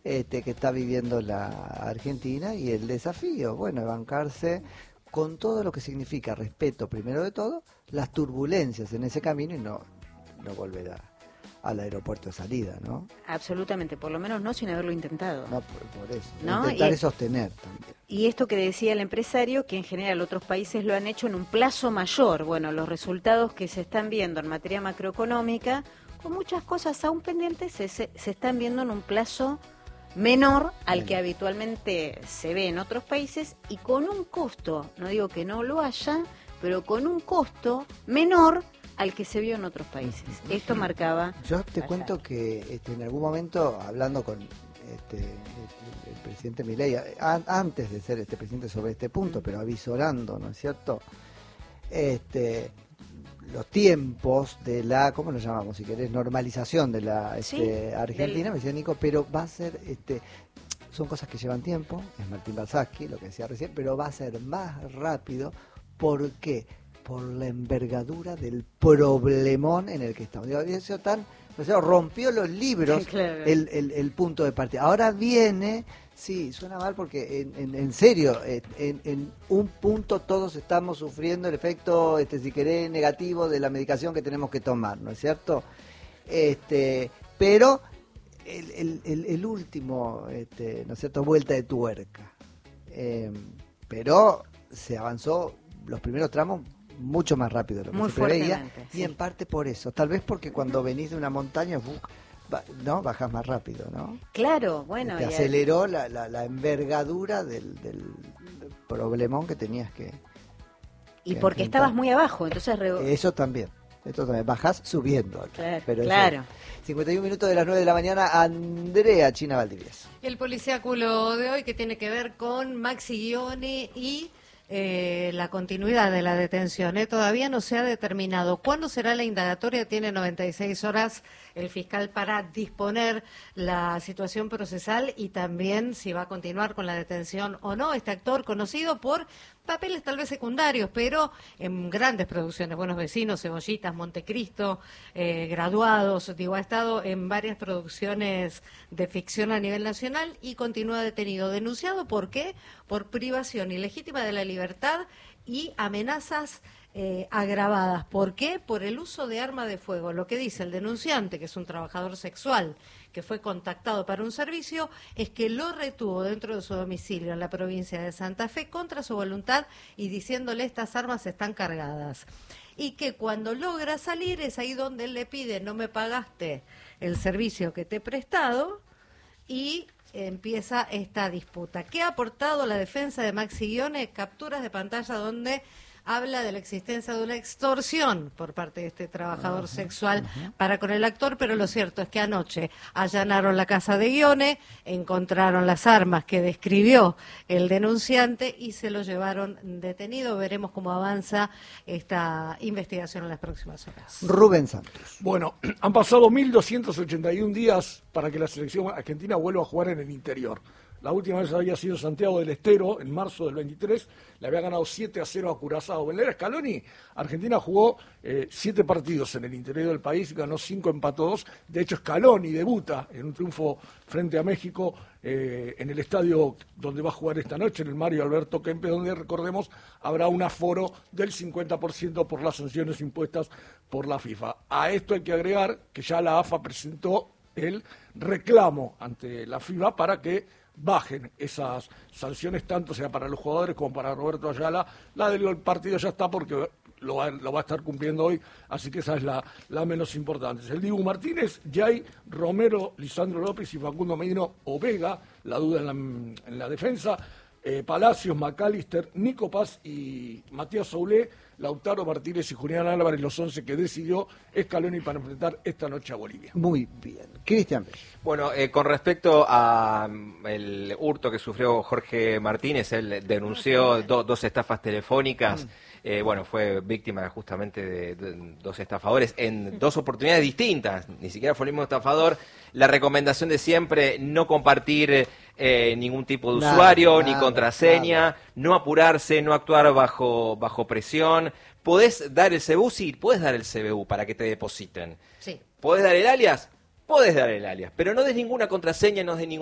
que está viviendo la Argentina, y el desafío, bueno, de bancarse con todo lo que significa respeto, primero de todo, las turbulencias en ese camino, y no volver al aeropuerto de salida, ¿no? Absolutamente, por lo menos no sin haberlo intentado. No, por eso. ¿No? Intentar es sostener también. Y esto que decía el empresario, que en general otros países lo han hecho en un plazo mayor. Bueno, los resultados que se están viendo en materia macroeconómica, con muchas cosas aún pendientes, se están viendo en un plazo menor al que habitualmente se ve en otros países, y con un costo, no digo que no lo haya, pero con un costo menor al que se vio en otros países. Esto marcaba... Yo te cuento que en algún momento, hablando con el presidente Milei, antes de ser presidente sobre este punto, pero avisorando, ¿no es cierto?, los tiempos de la, ¿cómo lo llamamos si querés?, normalización de la Argentina, me decía Nico, pero va a ser, son cosas que llevan tiempo, es Martín Balsaschi, lo que decía recién, pero va a ser más rápido. ¿Por qué? Por la envergadura del problemón en el que estamos. Digo, eso tan, o sea, rompió los libros, claro, el punto de partida. Ahora viene, sí, suena mal porque en serio, en un punto todos estamos sufriendo el efecto, si querés, negativo de la medicación que tenemos que tomar, ¿no es cierto? Pero el último, ¿no es cierto?, vuelta de tuerca. Pero se avanzó los primeros tramos mucho más rápido de lo que muy se preveía, sí. Y en parte por eso, tal vez porque cuando venís de una montaña, ¿no?, bajás más rápido, ¿no? Claro, bueno. Te aceleró la envergadura del problemón que tenías que... Y porque enfrentar. Estabas muy abajo, entonces... Eso también, bajás subiendo. Claro, pero claro. 51 minutos de las 9 de la mañana, Andrea China Valdivieso. El policiáculo de hoy, que tiene que ver con Maxi Guione y... la continuidad de la detención. Todavía no se ha determinado cuándo será la indagatoria. Tiene 96 horas el fiscal para disponer la situación procesal y también si va a continuar con la detención o no. Este actor, conocido por papeles tal vez secundarios, pero en grandes producciones, Buenos Vecinos, Cebollitas, Montecristo, Graduados, digo, ha estado en varias producciones de ficción a nivel nacional y continúa detenido. ¿Denunciado por qué? Por privación ilegítima de la libertad y amenazas agravadas. ¿Por qué? Por el uso de arma de fuego. Lo que dice el denunciante, que es un trabajador sexual que fue contactado para un servicio, es que lo retuvo dentro de su domicilio en la provincia de Santa Fe contra su voluntad y diciéndole estas armas están cargadas. Y que cuando logra salir es ahí donde él le pide, no me pagaste el servicio que te he prestado, y empieza esta disputa. ¿Qué ha aportado la defensa de Maxi Guione? Capturas de pantalla donde habla de la existencia de una extorsión por parte de este trabajador sexual para con el actor, pero lo cierto es que anoche allanaron la casa de Guione, encontraron las armas que describió el denunciante y se lo llevaron detenido. Veremos cómo avanza esta investigación en las próximas horas. Rubén Santos. Bueno, han pasado 1.281 días para que la selección argentina vuelva a jugar en el interior. La última vez había sido Santiago del Estero, en marzo del 23, le había ganado 7-0 a Curazao. En la era Scaloni, Argentina jugó 7 partidos en el interior del país, ganó 5, empató 2. De hecho, Scaloni debuta en un triunfo frente a México en el estadio donde va a jugar esta noche, en el Mario Alberto Kempes, donde, recordemos, habrá un aforo del 50% por las sanciones impuestas por la FIFA. A esto hay que agregar que ya la AFA presentó el reclamo ante la FIFA para que bajen esas sanciones, tanto sea para los jugadores como para Roberto Ayala. La del partido ya está porque lo va a estar cumpliendo hoy, así que esa es la menos importante. El Dibu Martínez, Jay, Romero, Lisandro López y Facundo Medino o Vega, la duda en la defensa, Palacios, McAllister, Nico Paz y Matías Soulé, Lautaro Martínez y Julián Álvarez, los 11 que decidió Scaloni para enfrentar esta noche a Bolivia. Muy bien. Cristian. Bueno, con respecto a el hurto que sufrió Jorge Martínez, él denunció dos estafas telefónicas. Bueno, fue víctima justamente de 2 estafadores en 2 oportunidades distintas, ni siquiera fue el mismo estafador. La recomendación de siempre, no compartir ningún tipo de usuario, ni contraseña, no apurarse, no actuar bajo presión. ¿Podés dar el CBU? Sí, podés dar el CBU para que te depositen. Sí. ¿Podés dar el alias? Podés dar el alias, pero no des ninguna contraseña, no des ningún